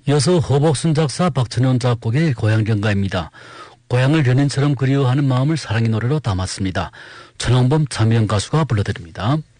이어서 허복순 작사 박천영 작곡의 고향정가입니다. 고향을 연인처럼 그리워하는 마음을 사랑의 노래로 담았습니다. 천홍범 참여연 가수가 불러드립니다.